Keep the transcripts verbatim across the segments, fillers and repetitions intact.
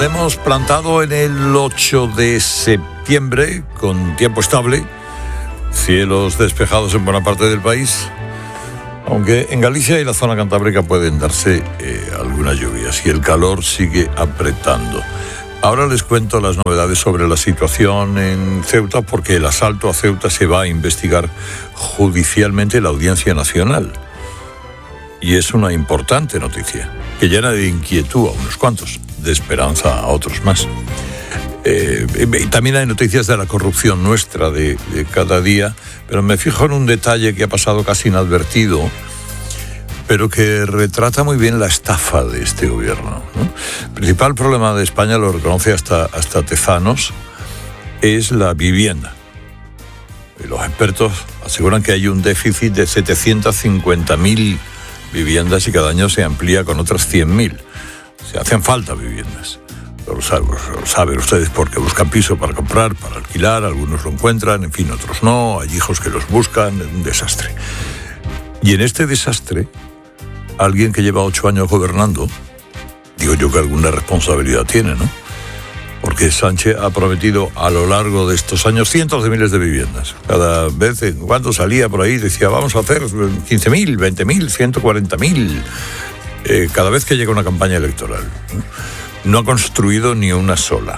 Nos hemos plantado en el ocho de septiembre con tiempo estable, cielos despejados en buena parte del país, aunque en Galicia y la zona cantábrica pueden darse eh, algunas lluvias y el calor sigue apretando. Ahora les cuento las novedades sobre la situación en Ceuta, porque el asalto a Ceuta se va a investigar judicialmente en la Audiencia Nacional. Y es una importante noticia, que llena de inquietud a unos cuantos, de esperanza a otros más. Eh, y también hay noticias de la corrupción nuestra de, de cada día, pero me fijo en un detalle que ha pasado casi inadvertido, pero que retrata muy bien la estafa de este gobierno, ¿no? El principal problema de España, lo reconoce hasta, hasta Tezanos, es la vivienda. Y los expertos aseguran que hay un déficit de setecientas cincuenta mil viviendas y cada año se amplía con otras cien mil. Se hacen falta viviendas. Lo saben, lo saben ustedes porque buscan piso para comprar, para alquilar, algunos lo encuentran, en fin, otros no, hay hijos que los buscan, es un desastre. Y en este desastre, alguien que lleva ocho años gobernando, digo yo que alguna responsabilidad tiene, ¿no? Porque Sánchez ha prometido a lo largo de estos años cientos de miles de viviendas. Cada vez en cuando salía por ahí decía, vamos a hacer quince mil, veinte mil, ciento cuarenta mil, eh, cada vez que llega una campaña electoral. No ha construido ni una sola.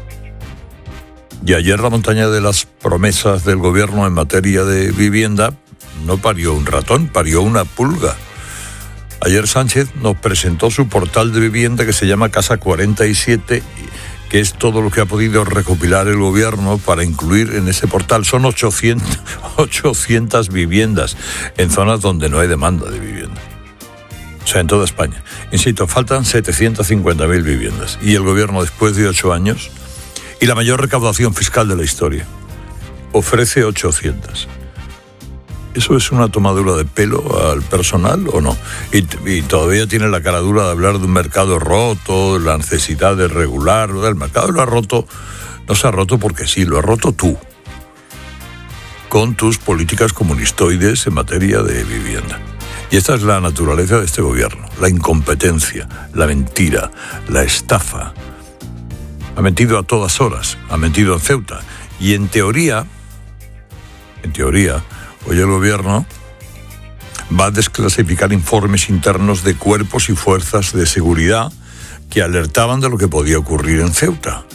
Y ayer la montaña de las promesas del gobierno en materia de vivienda no parió un ratón, parió una pulga. Ayer Sánchez nos presentó su portal de vivienda que se llama Casa cuarenta y siete, que es todo lo que ha podido recopilar el gobierno para incluir en ese portal. Son ochocientas, ochocientas viviendas en zonas donde no hay demanda de vivienda. O sea, en toda España. Insisto, faltan setecientas cincuenta mil viviendas. Y el gobierno, después de ocho años, y la mayor recaudación fiscal de la historia, ofrece ochocientas. ¿Eso es una tomadura de pelo al personal o no? Y, y todavía tiene la cara dura de hablar de un mercado roto, de la necesidad de regular. El mercado lo ha roto, no se ha roto porque sí, lo ha roto tú, con tus políticas comunistoides en materia de vivienda. Y esta es la naturaleza de este gobierno, la incompetencia, la mentira, la estafa. Ha mentido a todas horas, ha mentido en Ceuta. Y en teoría, en teoría, hoy el gobierno va a desclasificar informes internos de cuerpos y fuerzas de seguridad que alertaban de lo que podía ocurrir en Ceuta.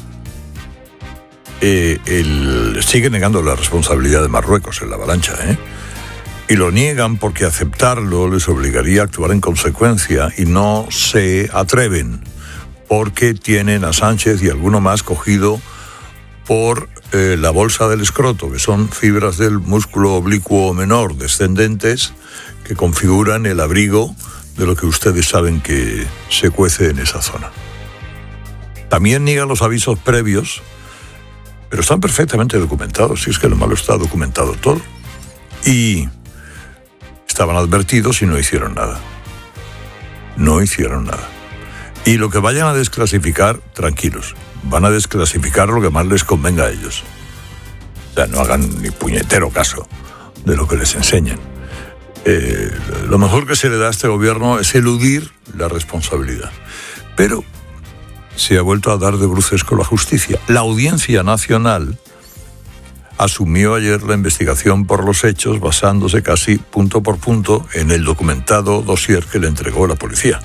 Eh, el, sigue negando la responsabilidad de Marruecos en la avalancha, ¿eh? Y lo niegan porque aceptarlo les obligaría a actuar en consecuencia y no se atreven porque tienen a Sánchez y alguno más cogido por eh, la bolsa del escroto, que son fibras del músculo oblicuo menor descendentes que configuran el abrigo de lo que ustedes saben que se cuece en esa zona. También niegan los avisos previos, pero están perfectamente documentados, si es que lo malo está documentado todo. Y estaban advertidos y no hicieron nada. No hicieron nada. Y lo que vayan a desclasificar, tranquilos, van a desclasificar lo que más les convenga a ellos. O sea, no hagan ni puñetero caso de lo que les enseñan. Eh, lo mejor que se le da a este gobierno es eludir la responsabilidad. Pero se ha vuelto a dar de bruces con la justicia. La Audiencia Nacional asumió ayer la investigación por los hechos basándose casi punto por punto en el documentado dossier que le entregó la policía.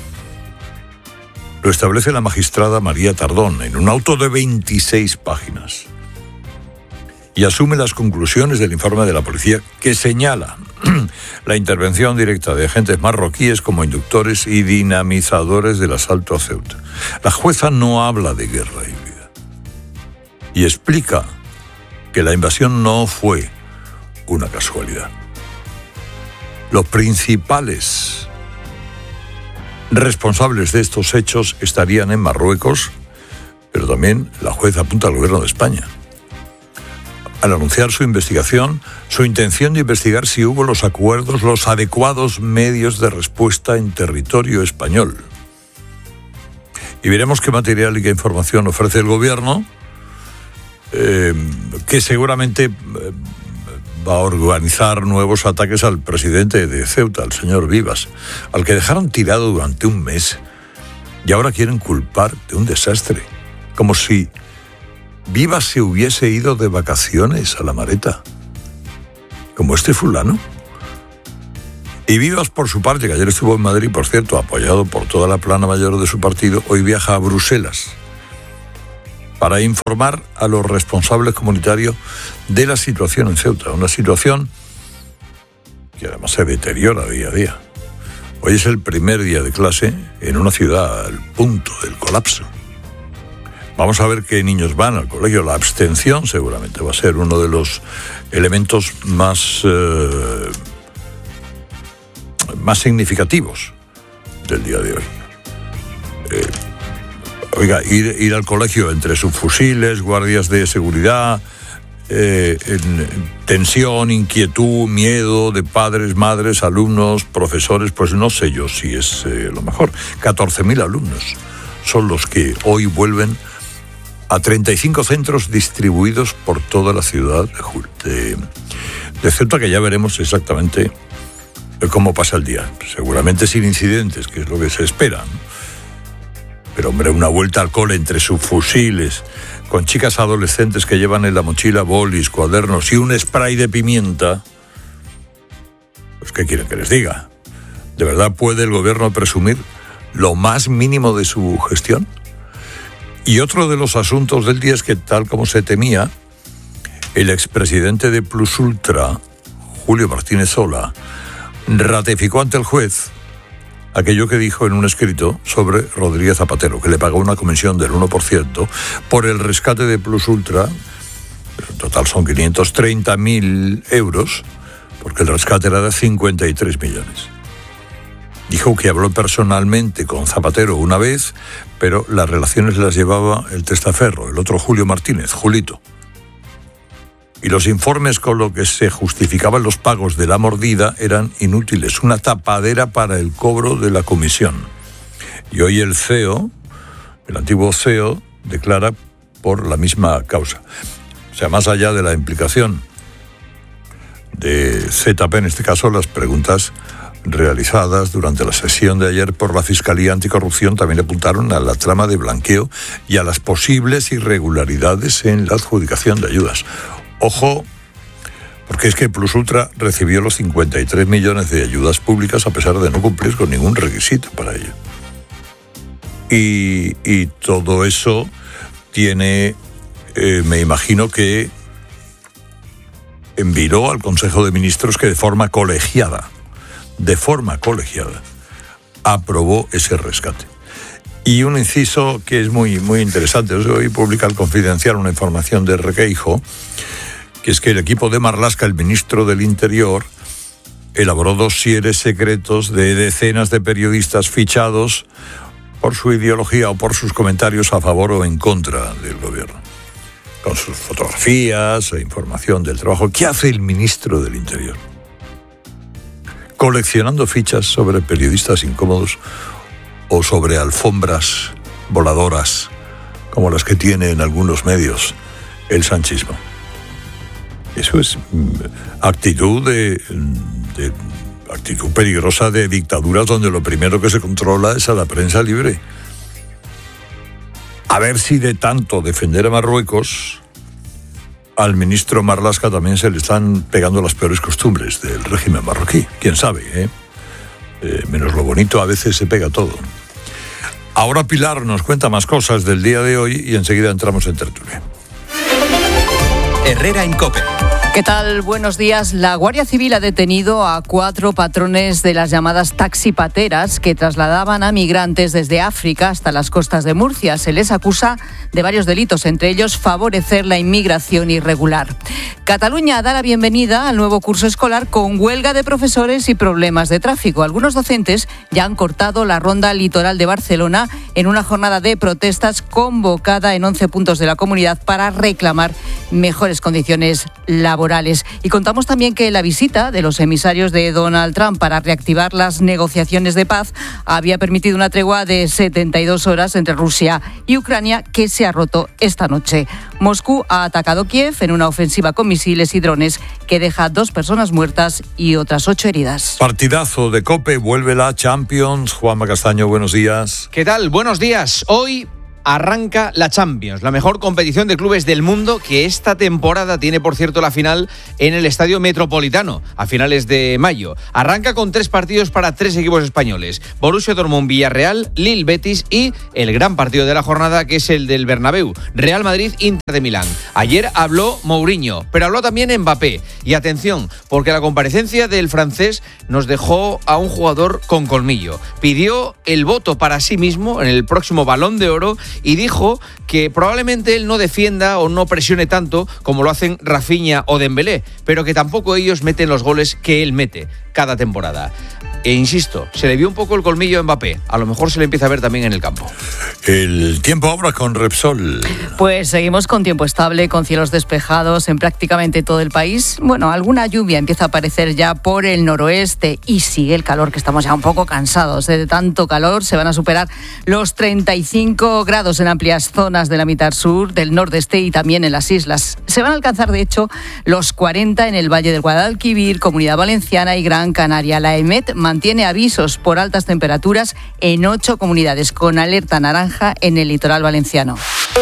Lo establece la magistrada María Tardón en un auto de veintiséis páginas y asume las conclusiones del informe de la policía que señala la intervención directa de agentes marroquíes como inductores y dinamizadores del asalto a Ceuta. La jueza no habla de guerra híbrida y explica que la invasión no fue una casualidad. Los principales responsables de estos hechos estarían en Marruecos, pero también la jueza apunta al gobierno de España. Al anunciar su investigación, su intención de investigar si hubo los acuerdos, los adecuados medios de respuesta en territorio español. Y veremos qué material y qué información ofrece el gobierno, eh, que seguramente eh, va a organizar nuevos ataques al presidente de Ceuta, al señor Vivas, al que dejaron tirado durante un mes Y ahora quieren culpar de un desastre, como si Viva se hubiese ido de vacaciones a la Mareta, como este fulano. Y Vivas, por su parte, que ayer estuvo en Madrid, por cierto, apoyado por toda la plana mayor de su partido, hoy viaja a Bruselas para informar a los responsables comunitarios de la situación en Ceuta, una situación que además se deteriora día a día. Hoy es el primer día de clase en una ciudad al punto del colapso. Vamos a ver qué niños van al colegio. La abstención seguramente va a ser uno de los elementos más, eh, más significativos del día de hoy. Eh, oiga, ir, ir al colegio entre subfusiles, guardias de seguridad, eh, en, tensión, inquietud, miedo de padres, madres, alumnos, profesores, pues no sé yo si es eh, lo mejor. catorce mil alumnos son los que hoy vuelven a treinta y cinco centros distribuidos por toda la ciudad de, de Ceuta, que ya veremos exactamente cómo pasa el día. Seguramente sin incidentes, que es lo que se espera, ¿no? Pero, hombre, una vuelta al cole entre subfusiles, con chicas adolescentes que llevan en la mochila bolis, cuadernos y un spray de pimienta, pues ¿qué quieren que les diga? ¿De verdad puede el gobierno presumir lo más mínimo de su gestión? Y otro de los asuntos del día es que, tal como se temía, el expresidente de Plus Ultra, Julio Martínez Sola, ratificó ante el juez aquello que dijo en un escrito sobre Rodríguez Zapatero, que le pagó una comisión del uno por ciento por el rescate de Plus Ultra. En total son quinientos treinta mil euros, porque el rescate era de cincuenta y tres millones. Dijo que habló personalmente con Zapatero una vez, pero las relaciones las llevaba el testaferro, el otro Julio Martínez, Julito. Y los informes con los que se justificaban los pagos de la mordida eran inútiles, una tapadera para el cobro de la comisión. Y hoy el C E O, el antiguo C E O, declara por la misma causa. O sea, más allá de la implicación de Z P, en este caso, las preguntas realizadas durante la sesión de ayer por la Fiscalía Anticorrupción también apuntaron a la trama de blanqueo y a las posibles irregularidades en la adjudicación de ayudas. Ojo, porque es que Plus Ultra recibió los cincuenta y tres millones de ayudas públicas a pesar de no cumplir con ningún requisito para ello. Y, y todo eso tiene, eh, me imagino que envió al Consejo de Ministros que de forma colegiada, de forma colegiada, aprobó ese rescate. Y un inciso que es muy, muy interesante. Hoy publica el Confidencial una información de Requeijo, que es que el equipo de Marlaska, el ministro del Interior, elaboró dosieres secretos de decenas de periodistas fichados por su ideología o por sus comentarios a favor o en contra del gobierno, con sus fotografías e información del trabajo. ¿Qué hace el ministro del Interior? Coleccionando fichas sobre periodistas incómodos o sobre alfombras voladoras, como las que tiene en algunos medios el sanchismo. Eso es actitud de, de actitud peligrosa de dictaduras donde lo primero que se controla es a la prensa libre. A ver si de tanto defender a Marruecos, al ministro Marlaska también se le están pegando las peores costumbres del régimen marroquí. Quién sabe, ¿eh? Eh, menos lo bonito, a veces se pega todo. Ahora Pilar nos cuenta más cosas del día de hoy y enseguida entramos en tertulia. Herrera en COPE. ¿Qué tal? Buenos días. La Guardia Civil ha detenido a cuatro patrones de las llamadas taxipateras que trasladaban a migrantes desde África hasta las costas de Murcia. Se les acusa de varios delitos, entre ellos favorecer la inmigración irregular. Cataluña da la bienvenida al nuevo curso escolar con huelga de profesores y problemas de tráfico. Algunos docentes ya han cortado la ronda litoral de Barcelona en una jornada de protestas convocada en once puntos de la comunidad para reclamar mejores condiciones laborales. Y contamos también que la visita de los emisarios de Donald Trump para reactivar las negociaciones de paz había permitido una tregua de setenta y dos horas entre Rusia y Ucrania que se ha roto esta noche. Moscú ha atacado Kiev en una ofensiva con misiles y drones que deja dos personas muertas y otras ocho heridas. Partidazo de COPE, vuelve la Champions. Juanma Castaño, buenos días. ¿Qué tal? Buenos Buenos días. Hoy arranca la Champions, la mejor competición de clubes del mundo, que esta temporada tiene, por cierto, la final en el Estadio Metropolitano a finales de mayo. Arranca con tres partidos para tres equipos españoles: Borussia Dortmund, Villarreal, Lille, Betis y el gran partido de la jornada, que es el del Bernabéu, Real Madrid, Inter de Milán. Ayer habló Mourinho, pero habló también Mbappé. Y atención, porque la comparecencia del francés nos dejó a un jugador con colmillo. Pidió el voto para sí mismo en el próximo Balón de Oro y dijo que probablemente él no defienda o no presione tanto como lo hacen Rafinha o Dembélé, pero que tampoco ellos meten los goles que él mete cada temporada. E insisto, se le vio un poco el colmillo a Mbappé. A lo mejor se le empieza a ver también en el campo. El tiempo ahora con Repsol. Pues seguimos con tiempo estable, con cielos despejados en prácticamente todo el país. Bueno, alguna lluvia empieza a aparecer ya por el noroeste y sigue el calor, que estamos ya un poco cansados de tanto calor. Se van a superar los treinta y cinco grados en amplias zonas de la mitad sur, del nordeste y también en las islas. Se van a alcanzar, de hecho, los cuarenta en el Valle del Guadalquivir, Comunidad Valenciana y Gran Canaria. La EMET mantiene avisos por altas temperaturas en ocho comunidades, con alerta naranja en el litoral valenciano.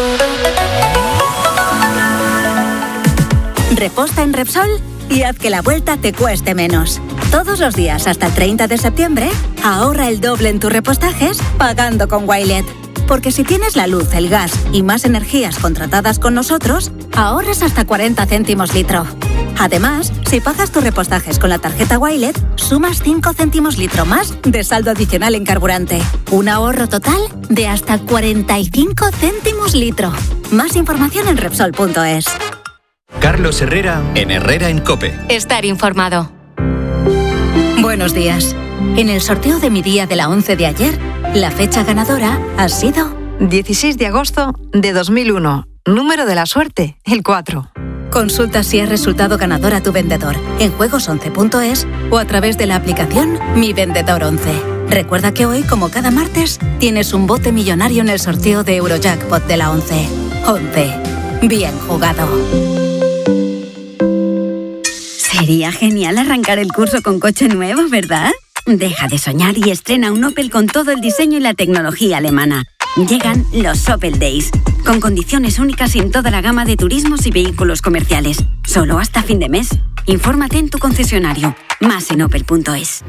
Reposta en Repsol y haz que la vuelta te cueste menos. Todos los días hasta el treinta de septiembre, ahorra el doble en tus repostajes pagando con Wilet. Porque si tienes la luz, el gas y más energías contratadas con nosotros, ahorras hasta cuarenta céntimos litro. Además, si pagas tus repostajes con la tarjeta Wilet, sumas cinco céntimos litro más de saldo adicional en carburante. Un ahorro total de hasta cuarenta y cinco céntimos litro. Más información en Repsol punto es. Carlos Herrera en Herrera en COPE. Estar informado. Buenos días. En el sorteo de mi día de la once de ayer, la fecha ganadora ha sido dieciséis de agosto de dos mil uno. Número de la suerte, el cuatro. Consulta si has resultado ganador a tu vendedor en juegos once punto es o a través de la aplicación Mi Vendedor once. Recuerda que hoy, como cada martes, tienes un bote millonario en el sorteo de Eurojackpot de la once. once. Bien jugado. Sería genial arrancar el curso con coche nuevo, ¿verdad? Deja de soñar y estrena un Opel con todo el diseño y la tecnología alemana. Llegan los Opel Days, con condiciones únicas en toda la gama de turismos y vehículos comerciales. Solo hasta fin de mes. Infórmate en tu concesionario. Más en opel punto es.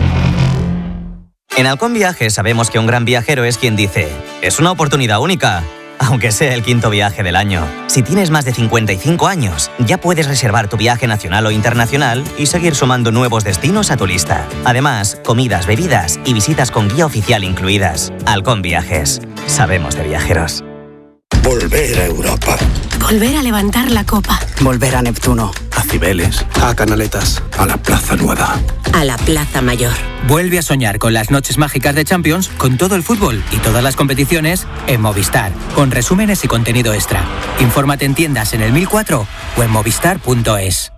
En Halcón Viajes sabemos que un gran viajero es quien dice: es una oportunidad única, aunque sea el quinto viaje del año. Si tienes más de cincuenta y cinco años, ya puedes reservar tu viaje nacional o internacional y seguir sumando nuevos destinos a tu lista. Además, comidas, bebidas y visitas con guía oficial incluidas. Halcón Viajes. Sabemos de viajeros. Volver a Europa. Volver a levantar la copa. Volver a Neptuno. A Cibeles. A Canaletas. A la Plaza Nueva. A la Plaza Mayor. Vuelve a soñar con las noches mágicas de Champions, con todo el fútbol y todas las competiciones en Movistar, con resúmenes y contenido extra. Infórmate en tiendas en el mil cuatro o en movistar punto es.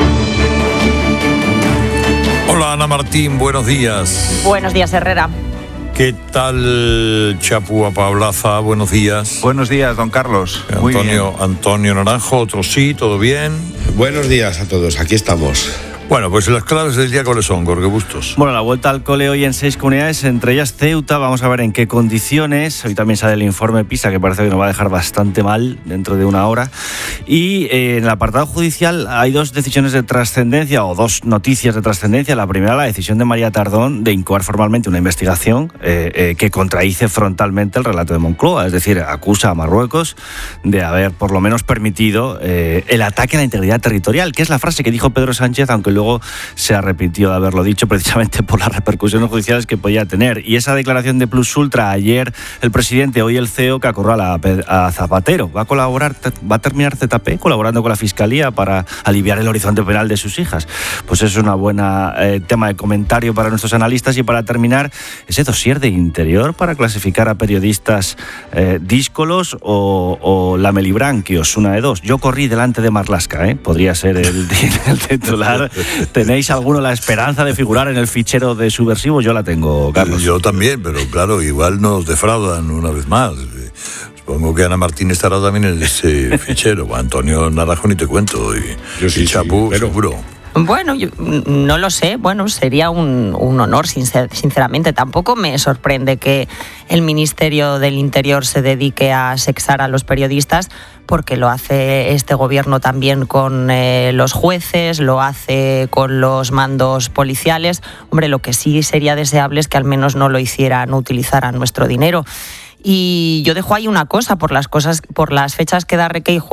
Hola Ana Martín, buenos días. Buenos días, Herrera. ¿Qué tal, Chapu Apablaza? Buenos días. Buenos días, don Carlos. Muy Antonio, bien. Antonio Naranjo, otro sí, ¿todo bien? Buenos días a todos, aquí estamos. Bueno, pues las claves del día, ¿cuáles son, Jorge Bustos? Bueno, la vuelta al cole hoy en seis comunidades, entre ellas Ceuta. Vamos a ver en qué condiciones. Hoy también sale el informe PISA, que parece que nos va a dejar bastante mal dentro de una hora. Y eh, en el apartado judicial hay dos decisiones de trascendencia, o dos noticias de trascendencia. La primera, la decisión de María Tardón de incoar formalmente una investigación eh, eh, que contradice frontalmente el relato de Moncloa. Es decir, acusa a Marruecos de haber por lo menos permitido eh, el ataque a la integridad territorial, que es la frase que dijo Pedro Sánchez, aunque luego se arrepintió de haberlo dicho precisamente por las repercusiones judiciales que podía tener. Y esa declaración de Plus Ultra, ayer el presidente, hoy el C E O, que acorrala a Zapatero. Va a colaborar, va a terminar Z P colaborando con la Fiscalía para aliviar el horizonte penal de sus hijas. Pues eso es una buena eh, tema de comentario para nuestros analistas. Y para terminar, ese dossier de Interior para clasificar a periodistas eh, díscolos o, o lamelibranquios, una de dos. Yo corrí delante de Marlaska, ¿eh? Podría ser el, el titular. ¿Tenéis alguno la esperanza de figurar en el fichero de Subversivos? Yo la tengo, Carlos. Yo también, pero claro, igual nos defraudan una vez más. Supongo que Ana Martín estará también en ese fichero. Antonio Naranjo ni te cuento. Y, Yo sí, y Chapu, sí, pero... seguro. Bueno, yo no lo sé. Bueno, sería un, un honor, sinceramente. Tampoco me sorprende que el Ministerio del Interior se dedique a sexar a los periodistas, porque lo hace este gobierno también con eh, los jueces, lo hace con los mandos policiales. Hombre, lo que sí sería deseable es que al menos no lo hicieran, no utilizaran nuestro dinero. Y yo dejo ahí una cosa, por las cosas, por las fechas que da Requeijo